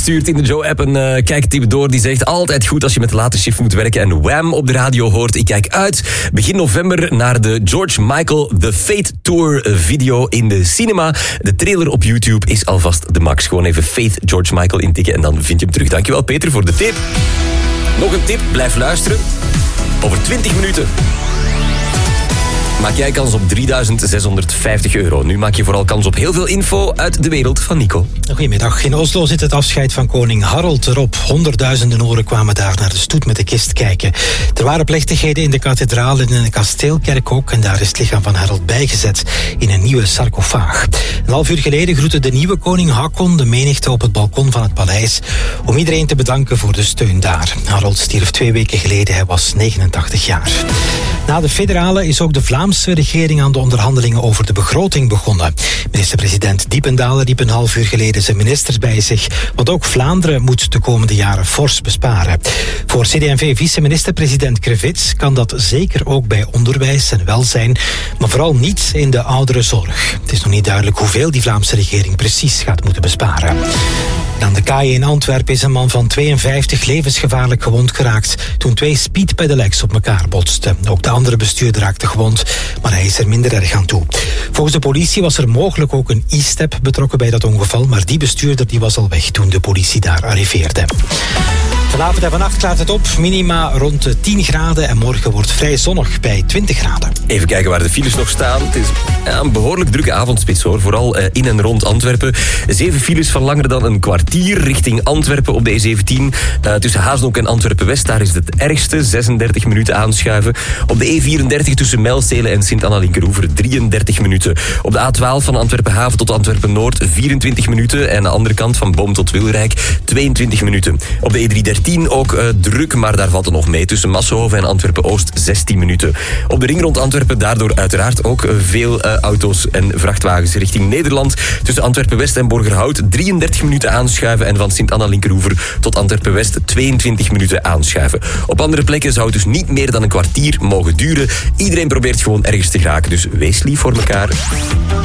stuurt in de Joe-app een kijktip door. Die zegt altijd goed als je met de late shift moet werken en Wham op de radio hoort. Ik kijk uit begin november naar de George Michael The Faith Tour video in de cinema. De trailer op YouTube is alvast de max. Gewoon even Faith George Michael intikken en dan vind je hem terug. Dankjewel Peter voor de tip. Nog een tip, blijf luisteren. Over 20 minuten maak jij kans op €3.650. Nu maak je vooral kans op heel veel info uit de wereld van Nico. Goedemiddag. In Oslo zit het afscheid van koning Harald erop. Honderdduizenden oren kwamen daar naar de stoet met de kist kijken. Er waren plechtigheden in de kathedraal en in de kasteelkerk ook. En daar is het lichaam van Harald bijgezet in een nieuwe sarcofaag. Een half uur geleden groette de nieuwe koning Haakon de menigte op het balkon van het paleis om iedereen te bedanken voor de steun daar. Harald stierf 2 weken geleden. Hij was 89 jaar. Na de federale is ook de Vlaamse regering aan de onderhandelingen over de begroting begonnen. Minister-president Diependael riep een half uur geleden zijn ministers bij zich, want ook Vlaanderen moet de komende jaren fors besparen. Voor CD&V-vice-minister-president Krevits kan dat zeker ook bij onderwijs en welzijn, maar vooral niet in de ouderenzorg. Het is nog niet duidelijk hoeveel die Vlaamse regering precies gaat moeten besparen. Aan de kaai in Antwerpen is een man van 52 levensgevaarlijk gewond geraakt toen 2 speedpedelecs op elkaar botsten. Ook de andere bestuurder raakte gewond, maar hij is er minder erg aan toe. Volgens de politie was er mogelijk ook een e-step betrokken bij dat ongeval, maar die bestuurder die was al weg toen de politie daar arriveerde. Vanavond en vannacht klaart het op. Minima rond de 10 graden en morgen wordt vrij zonnig bij 20 graden. Even kijken waar de files nog staan. Het is een behoorlijk drukke avondspits hoor. Vooral in en rond Antwerpen. 7 files van langer dan een kwartier richting Antwerpen op de E17. Tussen Haasdonk en Antwerpen-West, daar is het ergste. 36 minuten aanschuiven. Op de E34 tussen Mijlstelen en Sint-Anna-Linkeroever 33 minuten. Op de A12 van Antwerpen-Haven tot Antwerpen-Noord 24 minuten. En aan de andere kant van Boom tot Wilrijk 22 minuten. Op de E313 ook druk, maar daar valt het nog mee. Tussen Massenhoven en Antwerpen-Oost 16 minuten. Op de ring rond Antwerpen daardoor uiteraard ook veel auto's en vrachtwagens richting Nederland. Tussen Antwerpen-West en Borgerhout 33 minuten aanschuiven en van Sint-Anna-Linkeroever tot Antwerpen-West 22 minuten aanschuiven. Op andere plekken zou het dus niet meer dan een kwartier mogen duren. Iedereen probeert gewoon ergens te geraken, dus wees lief voor elkaar.